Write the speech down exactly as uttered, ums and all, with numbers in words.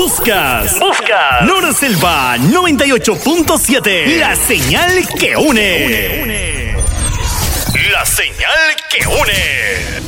Buscas. Buscas. Nora Selva noventa y ocho punto siete. La señal que une. La señal que une.